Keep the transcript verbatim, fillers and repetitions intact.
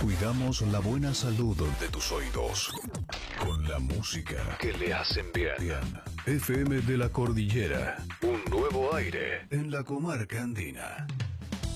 Cuidamos la buena salud de tus oídos con la música que le hacen bien. Bien. F M de la Cordillera, un nuevo aire en la comarca andina.